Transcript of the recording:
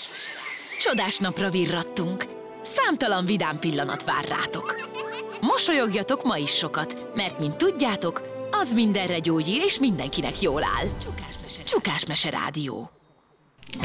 Csodás napra virrattunk. Számtalan vidám pillanat vár rátok. Mosolyogjatok ma is sokat, mert mint tudjátok, az mindenre gyógyír és mindenkinek jól áll. Csukás Mese Rádió.